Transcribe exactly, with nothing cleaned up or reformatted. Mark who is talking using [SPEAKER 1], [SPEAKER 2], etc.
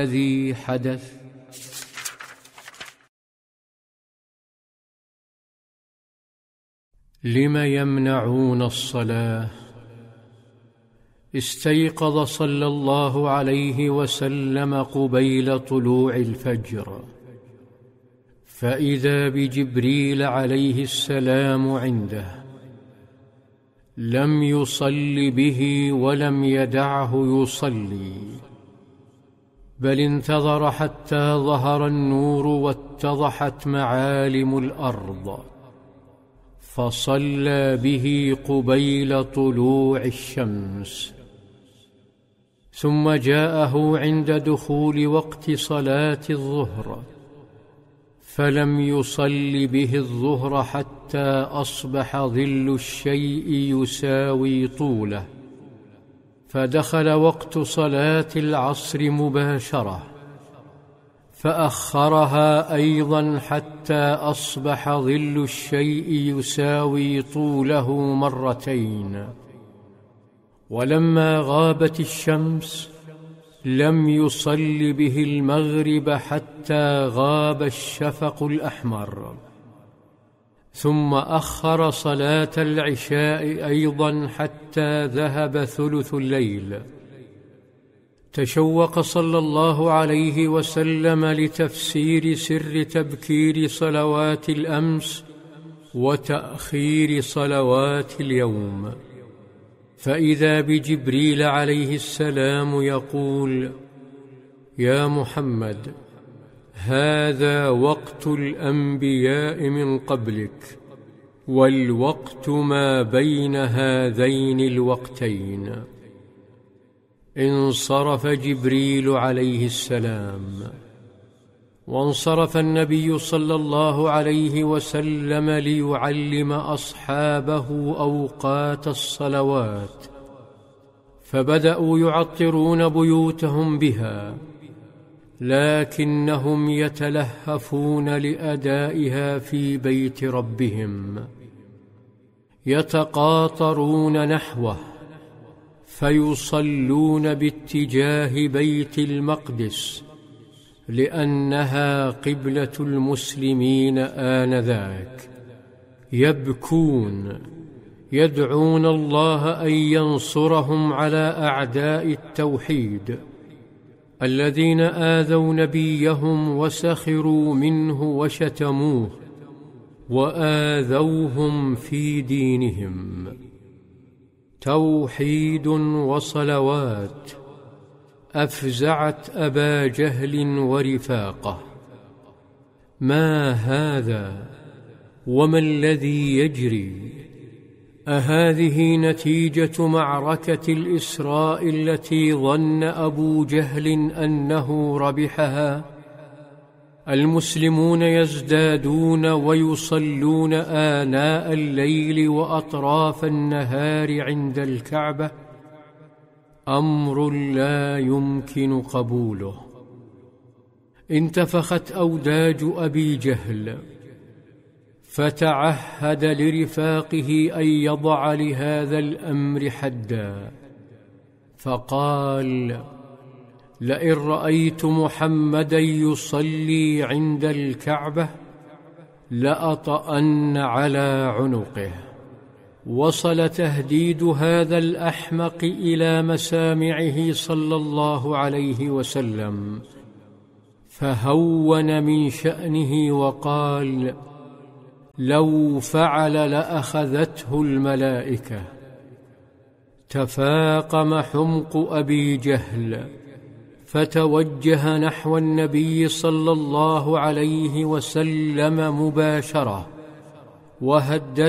[SPEAKER 1] الذي حدث. لم يمنعون الصلاة؟ استيقظ صلى الله عليه وسلم قبيل طلوع الفجر، فإذا بجبريل عليه السلام عنده، لم يصل به ولم يدعه يصلي، بل انتظر حتى ظهر النور واتضحت معالم الأرض، فصلى به قبيل طلوع الشمس. ثم جاءه عند دخول وقت صلاة الظهر، فلم يصل به الظهر حتى أصبح ظل الشيء يساوي طوله، فدخل وقت صلاة العصر مباشرة، فأخرها أيضا حتى أصبح ظل الشيء يساوي طوله مرتين. ولما غابت الشمس لم يصل به المغرب حتى غاب الشفق الأحمر، ثم أخر صلاة العشاء أيضا حتى ذهب ثلث الليل. تشوق صلى الله عليه وسلم لتفسير سر تبكير صلوات الأمس وتأخير صلوات اليوم، فإذا بجبريل عليه السلام يقول: يا محمد، هذا وقت الأنبياء من قبلك، والوقت ما بين هذين الوقتين. انصرف جبريل عليه السلام، وانصرف النبي صلى الله عليه وسلم ليعلم أصحابه أوقات الصلوات، فبدأوا يعطرون بيوتهم بها، لكنهم يتلهفون لأدائها في بيت ربهم، يتقاطرون نحوه، فيصلون باتجاه بيت المقدس، لأنها قبلة المسلمين آنذاك. يبكون، يدعون الله أن ينصرهم على أعداء التوحيد الذين آذوا نبيهم وسخروا منه وشتموه وآذوهم في دينهم. توحيد وصلوات أفزعت أبا جهل ورفاقه. ما هذا؟ وما الذي يجري؟ أهذه نتيجة معركة الإسراء التي ظن أبو جهل أنه ربحها؟ المسلمون يزدادون ويصلون آناء الليل وأطراف النهار عند الكعبة، أمر لا يمكن قبوله. انتفخت أوداج أبي جهل، فتعهد لرفاقه أن يضع لهذا الأمر حدا، فقال: لئن رأيت محمدا يصلي عند الكعبة لأطأن على عنقه. وصل تهديد هذا الأحمق إلى مسامعه صلى الله عليه وسلم، فهون من شأنه وقال: لو فعل لأخذته الملائكة. تفاقم حمق أبي جهل، فتوجه نحو النبي صلى الله عليه وسلم مباشرة، وهدد